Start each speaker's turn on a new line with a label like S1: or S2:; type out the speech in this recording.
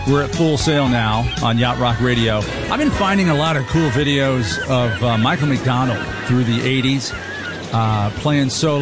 S1: We're at Full Sail now on Yacht Rock Radio. I've been finding a lot of cool videos of Michael McDonald through the 80s, playing solo.